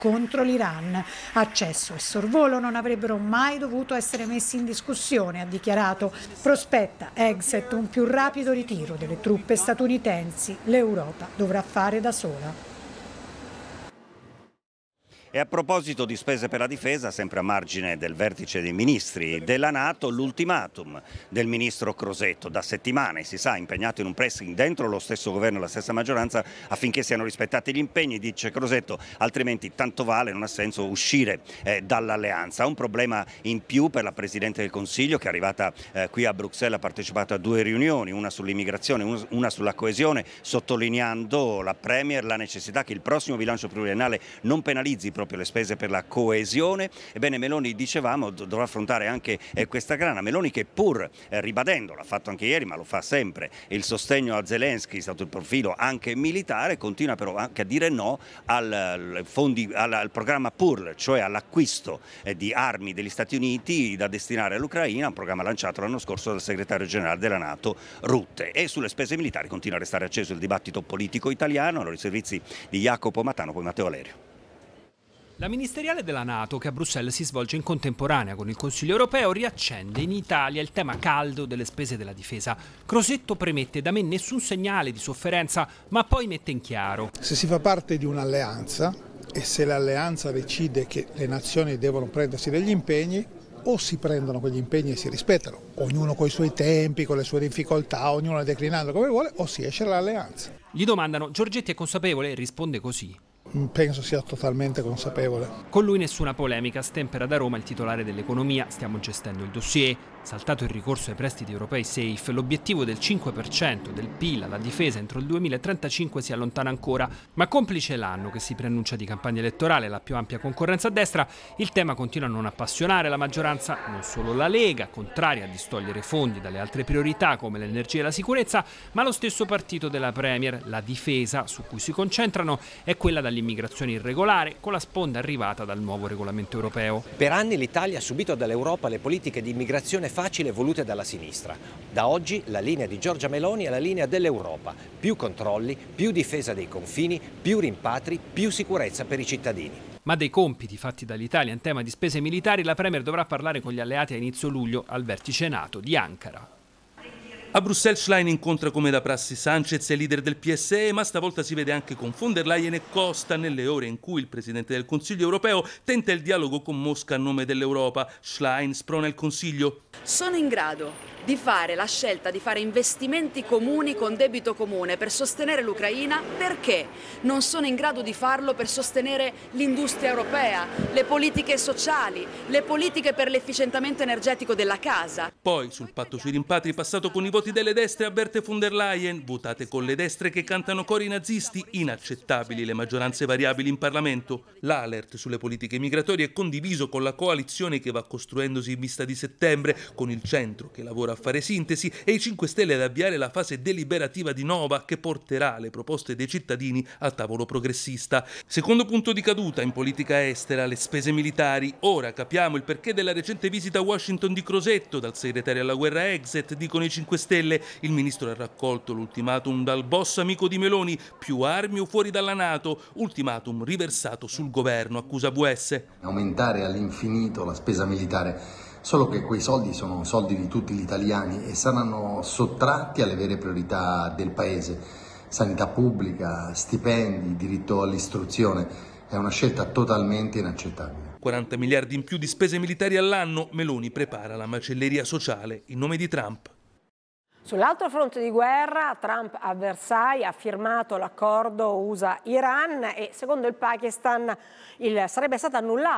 contro l'Iran. Accesso e sorvolo non avrebbero mai dovuto essere messi in discussione, ha dichiarato. Prospetta Exet un più rapido ritiro delle truppe statunitensi. L'Europa dovrà fare da sola. E a proposito di spese per la difesa, sempre a margine del vertice dei ministri della NATO, l'ultimatum del ministro Crosetto, da settimane si sa impegnato in un pressing dentro lo stesso governo e la stessa maggioranza affinché siano rispettati gli impegni, dice Crosetto, altrimenti tanto vale, non ha senso uscire dall'alleanza. Un problema in più per la Presidente del Consiglio che è arrivata qui a Bruxelles, ha partecipato a 2 riunioni, una sull'immigrazione, una sulla coesione, sottolineando la Premier la necessità che il prossimo bilancio pluriennale non penalizzi proprio le spese per la coesione. Ebbene, Meloni, dicevamo, dovrà affrontare anche questa grana. Meloni che pur ribadendo, l'ha fatto anche ieri ma lo fa sempre, il sostegno a Zelensky sotto il profilo anche militare, continua però anche a dire no al programma PURL, cioè all'acquisto di armi degli Stati Uniti da destinare all'Ucraina, un programma lanciato l'anno scorso dal segretario generale della NATO Rutte. E sulle spese militari continua a restare acceso il dibattito politico italiano. Allora i servizi di Jacopo Matano, poi Matteo Valerio. La ministeriale della NATO, che a Bruxelles si svolge in contemporanea con il Consiglio europeo, riaccende in Italia il tema caldo delle spese della difesa. Crosetto premette: da me nessun segnale di sofferenza, ma poi mette in chiaro: se si fa parte di un'alleanza e se l'alleanza decide che le nazioni devono prendersi degli impegni, o si prendono quegli impegni e si rispettano, ognuno con i suoi tempi, con le sue difficoltà, ognuno declinando come vuole, o si esce dall'alleanza. Gli domandano: Giorgetti è consapevole? E risponde così: penso sia totalmente consapevole. Con lui nessuna polemica, stempera da Roma il titolare dell'economia. Stiamo gestendo il dossier. Saltato il ricorso ai prestiti europei safe, l'obiettivo del 5% del PIL alla difesa entro il 2035 si allontana ancora, ma complice l'anno che si preannuncia di campagna elettorale e la più ampia concorrenza a destra, il tema continua a non appassionare la maggioranza, non solo la Lega, contraria a distogliere fondi dalle altre priorità come l'energia e la sicurezza, ma lo stesso partito della Premier. La difesa su cui si concentrano è quella dall'immigrazione irregolare, con la sponda arrivata dal nuovo regolamento europeo. Per anni l'Italia ha subito dall'Europa le politiche di immigrazione facile volute dalla sinistra. Da oggi la linea di Giorgia Meloni è la linea dell'Europa. Più controlli, più difesa dei confini, più rimpatri, più sicurezza per i cittadini. Ma dei compiti fatti dall'Italia in tema di spese militari la Premier dovrà parlare con gli alleati a inizio luglio al vertice NATO di Ankara. A Bruxelles Schlein incontra come da prassi Sanchez e leader del PSE, ma stavolta si vede anche con von der Leyen e Costa nelle ore in cui il Presidente del Consiglio europeo tenta il dialogo con Mosca a nome dell'Europa. Schlein sprona il Consiglio. Sono in grado di fare la scelta di fare investimenti comuni con debito comune per sostenere l'Ucraina, perché non sono in grado di farlo per sostenere l'industria europea, le politiche sociali, le politiche per l'efficientamento energetico della casa. Poi sul patto sui rimpatri passato con i voti delle destre avverte von der Leyen: votate con le destre che cantano cori nazisti, inaccettabili le maggioranze variabili in Parlamento. L'alert sulle politiche migratorie è condiviso con la coalizione che va costruendosi in vista di settembre, con il centro che lavora a fare sintesi e i 5 Stelle ad avviare la fase deliberativa di Nova che porterà le proposte dei cittadini al tavolo progressista. Secondo punto di caduta in politica estera, le spese militari. Ora capiamo il perché della recente visita a Washington di Crosetto dal segretario alla guerra Exet, dicono i 5 Stelle. Il ministro ha raccolto l'ultimatum dal boss amico di Meloni: più armi o fuori dalla NATO. Ultimatum riversato sul governo, accusa VS. Aumentare all'infinito la spesa militare. Solo che quei soldi sono soldi di tutti gli italiani e saranno sottratti alle vere priorità del Paese. Sanità pubblica, stipendi, diritto all'istruzione. È una scelta totalmente inaccettabile. 40 miliardi in più di spese militari all'anno. Meloni prepara la macelleria sociale in nome di Trump. Sull'altro fronte di guerra, Trump a Versailles ha firmato l'accordo USA-Iran e secondo il Pakistan sarebbe stato annullato